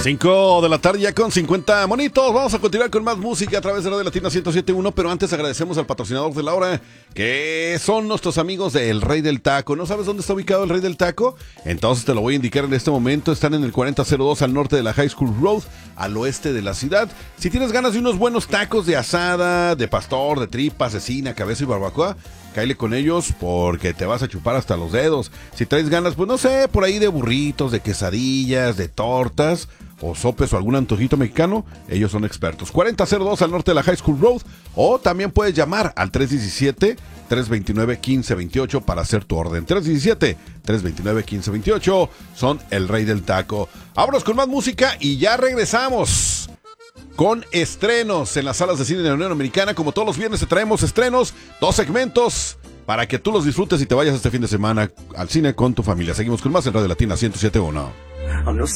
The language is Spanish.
5 de la tarde ya con 50 monitos. Vamos a continuar con más música a través de Radio Latina 107.1, pero antes agradecemos al patrocinador de la hora, que son nuestros amigos de El Rey del Taco. ¿No sabes dónde está ubicado El Rey del Taco? Entonces te lo voy a indicar en este momento. Están en el 4002 al norte de la High School Road, al oeste de la ciudad. Si tienes ganas de unos buenos tacos de asada, de pastor, de tripa, cecina, cabeza y barbacoa, cáele con ellos porque te vas a chupar hasta los dedos. Si traes ganas, pues no sé, por ahí de burritos, de quesadillas, de tortas o sopes o algún antojito mexicano, ellos son expertos. 4002 al norte de la High School Road, o también puedes llamar al 317-329-1528 para hacer tu orden. 317-329-1528 son El Rey del Taco. Vámonos con más música y ya regresamos con estrenos en las salas de cine de la Unión Americana. Como todos los viernes te traemos estrenos, 2 segmentos para que tú los disfrutes y te vayas este fin de semana al cine con tu familia. Seguimos con más en Radio Latina 107.1. On your